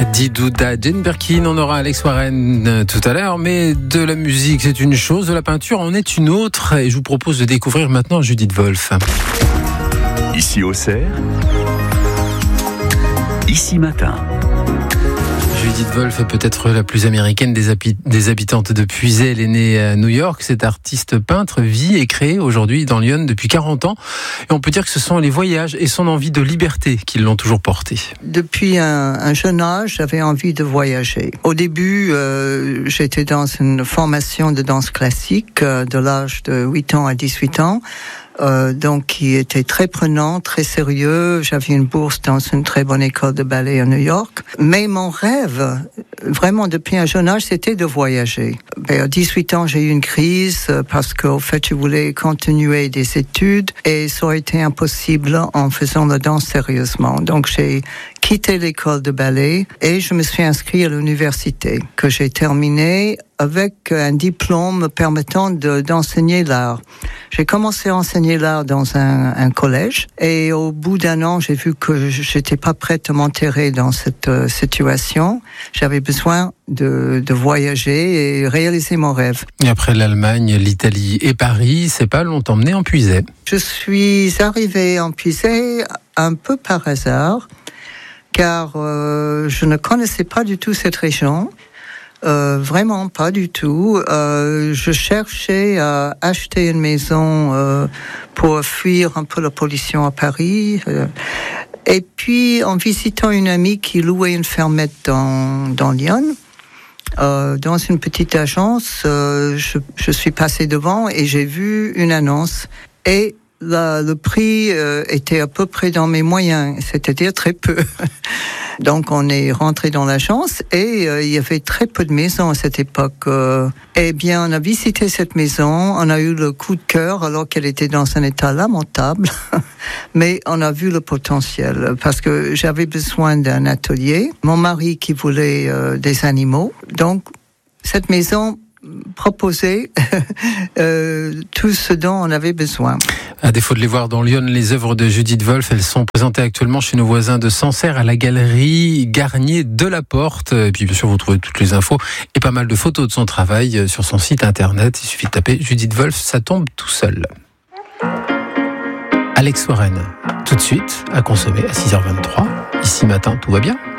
Didouda, Jane Birkin, on aura Alex Warren tout à l'heure, mais de la musique c'est une chose, de la peinture en est une autre, et je vous propose de découvrir maintenant Judith Wolf. Ici Auxerre, Ici Matin. Judith Wolf est peut-être la plus américaine des habitantes de Puisay. Elle est née à New York. Cette artiste peintre vit et crée aujourd'hui dans Lyon depuis 40 ans. Et on peut dire que ce sont les voyages et son envie de liberté qui l'ont toujours portée. Depuis un jeune âge, j'avais envie de voyager. Au début, j'étais dans une formation de danse classique de l'âge de 8 ans à 18 ans. Donc qui était très prenant, très sérieux. J'avais une bourse dans une très bonne école de ballet à New York. Mais mon rêve, vraiment depuis un jeune âge, c'était de voyager. À 18 ans, j'ai eu une crise parce qu'au fait, je voulais continuer des études et ça aurait été impossible en faisant la danse sérieusement. Donc j'ai quitté l'école de ballet et je me suis inscrit à l'université que j'ai terminée avec un diplôme permettant d'enseigner l'art. J'ai commencé à enseigner l'art dans un collège et au bout d'un an, j'ai vu que j'étais pas prête à m'enterrer dans cette situation. J'avais besoin de voyager et réaliser mon rêve. Et après l'Allemagne, l'Italie et Paris, c'est pas longtemps emmené en Puisay. Je suis arrivée en Puisay un peu par hasard, car je ne connaissais pas du tout cette région. Vraiment pas du tout. Je cherchais à acheter une maison pour fuir un peu la pollution à Paris. Et puis, en visitant une amie qui louait une fermette dans Lyon, dans une petite agence, je suis passée devant et j'ai vu une annonce. Et le prix était à peu près dans mes moyens, c'est-à-dire très peu. Donc on est rentré dans l'agence et il y avait très peu de maisons à cette époque. Eh bien, on a visité cette maison, on a eu le coup de cœur alors qu'elle était dans un état lamentable, mais on a vu le potentiel parce que j'avais besoin d'un atelier. Mon mari qui voulait des animaux, donc cette maison proposer tout ce dont on avait besoin. À défaut de les voir dans Lyon, les œuvres de Judith Wolf, elles sont présentées actuellement chez nos voisins de Sancerre à la galerie Garnier de la Porte. Et puis bien sûr, vous trouvez toutes les infos et pas mal de photos de son travail sur son site internet. Il suffit de taper Judith Wolf, ça tombe tout seul. Alex Warren, tout de suite, à consommer à 6h23. Ici matin, tout va bien.